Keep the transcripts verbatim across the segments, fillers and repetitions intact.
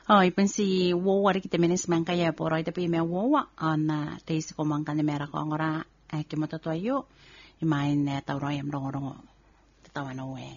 Oh, ipun si wowa ri kita menes man kaya poro ita pi me wowa ana teis ko man kan mera ko ngora eh kimoto to ayo imain ne tawro yam rongo rongo tatawa no we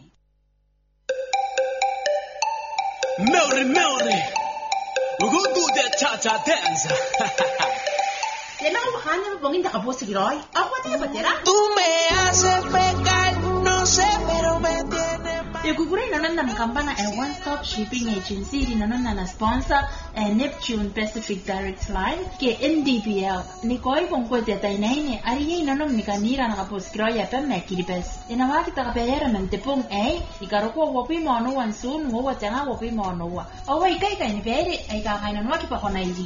Melody, melody, we're gonna do that cha-cha dance. Le no hanya bongin da kabosi giroy. Ako te batera. Tú me haces pecar, no sé, pero me tienes mal. E kukure inonana mkampana a one-stop shipping agency inonana na sponsor a Neptune Pacific Direct Line ke N D P L. Ni koi kong kwe te tainaine ariye inonam nikanira na kapos kiroya pe me kiripes. Inawaki takapehera mentepong ay ikaroko wopi mono wansun wo watanga wopi mono wa. Owa ikai kai ni pere ay kakaina nwaki pa kona iji.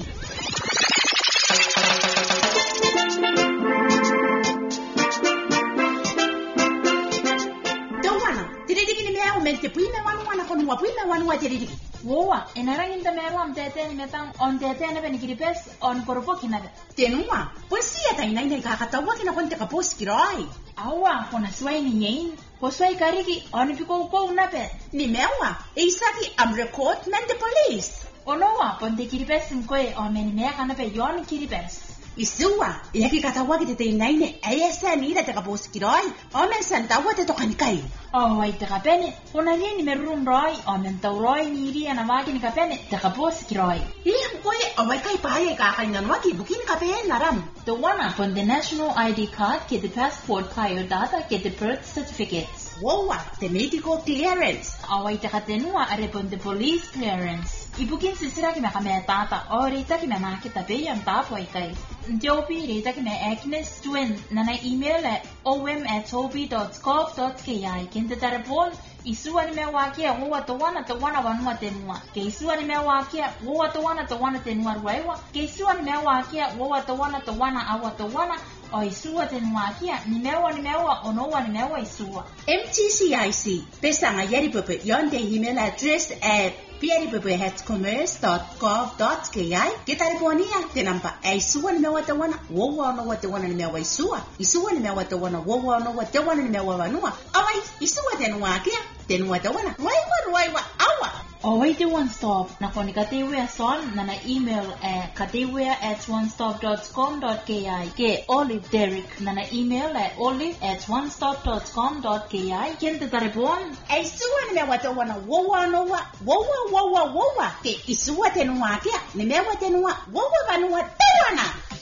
Mente puime wanu wana kono wa puime wanu wa teridi. Woa, enarang inta meru am tete ni metang on tete na beni kiripes on koropo kinaga. Tenua, pues siya tayo na inay kakatawa kina konti ka pos kiroy. Awa, kona sway ni nyain. Ko sway kariki on piko ko unape. Ni mewa, isaki am record men the police. Onoa, ponte kiripes mkoe on meni mea kanape yon kiripes. Isuwa, yaki katawa kita tayo na inay ayasa ni ida ka pos kiroy. O men santawa te tokan kay. Oh, wait, te kapene. Kona niya ni meron roy, o mentaw roy ni iri na magi ni kapene, te kapos ki roy. Iyang koy, away kay pahay kakay na nwagi, bukin kapen naram. The one up on the national I D card, get the passport kayo data, get the birth certificates. Wowa, the medical clearance. Away te katenua, arepon the police clearance. Ibukin sisira ki makame tata, o rita ki mamaki tape yung tapo ikay. Ntiyopi rita ki may Agnes Twin, na na email at o m at toby dot gov dot k i. Kinta tarapon, isuwa ni mewakia, huwa tawana tawana wanua tenua. Ke isuwa ni mewakia, huwa tawana tawana tenua ruewa. Ke isuwa ni mewakia, huwa tawana tawana awa tawana. O isuwa tenuakia, ni mewa ni mewa, onowa ni mewa isuwa. M T C I C, pesanga yari pepe, yonde email address at piaripepe at commerce dot gov dot k i. Kita riponia, tenampa, e isuwa ni mewa tawana, wowa onowa tawana ni mewa isuwa. Isuwa ni mewa tawana, wowa onowa tawana ni mewa wanua. Awai, isuwa tenuakia, tenua tawana, ruaiwa ruaiwa, awa. Always the one stop. Na koni katewea son na na email at katewea at one stop dot com dot k i. Ke Olive Derrick na na email at olive at one stop dot com dot k i. Kente tarepon. E isuwa ni mewa tawana, wowa onowa, wowa wowa wowa. Ke isuwa tenuakia, ni mewa tenua, wowa wanua tawana.